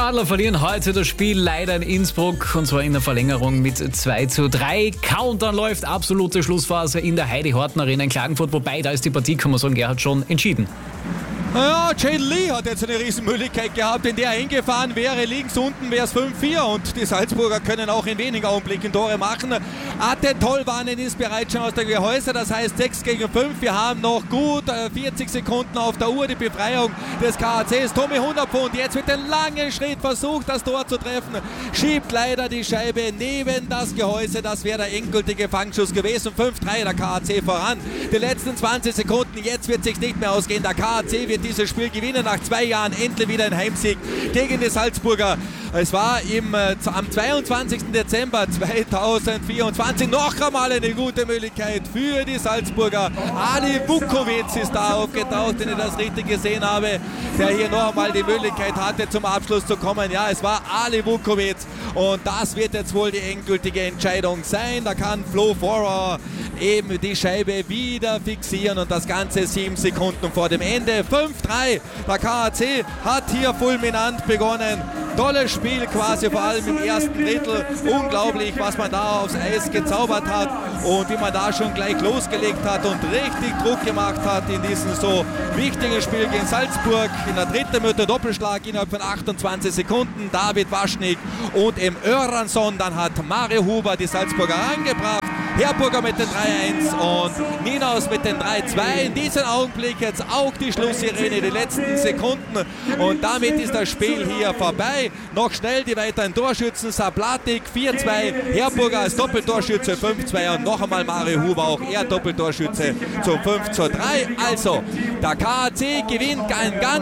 Adler verlieren heute das Spiel leider in Innsbruck und zwar in der Verlängerung mit 2:3. Countdown läuft, absolute Schlussphase in der Heidi-Horten-Arena in Klagenfurt, wobei da ist die Partie, kann man sagen, Gerhard, schon entschieden. Ja, Jane Lee hat jetzt eine Riesenmöglichkeit gehabt, in der er hingefahren wäre. Links unten wäre es 5:4 und die Salzburger können auch in wenigen Augenblicken Tore machen. Attentollwarnen ist bereits schon aus der Gehäuse, das heißt 6:5. Wir haben noch gut 40 Sekunden auf der Uhr. Die Befreiung des KACs. Tommy Hunderpfund jetzt mit dem langen Schritt versucht, das Tor zu treffen. Schiebt leider die Scheibe neben das Gehäuse. Das wäre der endgültige Fangschuss gewesen. 5:3 der KAC voran. Die letzten 20 Sekunden, jetzt wird es sich nicht mehr ausgehen. Der KAC wird dieses Spiel gewinnen. Nach 2 Jahren endlich wieder ein Heimsieg gegen die Salzburger. Es war am 22. Dezember 2024 noch einmal eine gute Möglichkeit für die Salzburger. Ali Vukovic ist da aufgetaucht, wenn ich das richtig gesehen habe, der hier noch einmal die Möglichkeit hatte, zum Abschluss zu kommen. Ja, es war Ali Vukovic und das wird jetzt wohl die endgültige Entscheidung sein. Da kann Flo Forer eben die Scheibe wieder fixieren und das Ganze 7 Sekunden vor dem Ende. 5:3. Der KAC hat hier fulminant begonnen. Tolles Spiel quasi, vor allem im ersten Drittel. Unglaublich, was man da aufs Eis gezaubert hat und wie man da schon gleich losgelegt hat und richtig Druck gemacht hat in diesem so wichtigen Spiel gegen Salzburg. In der dritten Minute Doppelschlag innerhalb von 28 Sekunden. David Waschnik und im Öransson. Dann hat Mario Huber die Salzburger angebracht. Herburger mit den 3:1 und Ninaus mit den 3:2. In diesem Augenblick jetzt auch die Schlusssirene, die letzten Sekunden. Und damit ist das Spiel hier vorbei. Noch schnell die weiteren Torschützen. Sablatik 4:2, Herburger als Doppeltorschütze 5:2 und noch einmal Mario Huber, auch er Doppeltorschütze zum 5:3. Also, der KAC gewinnt ein ganz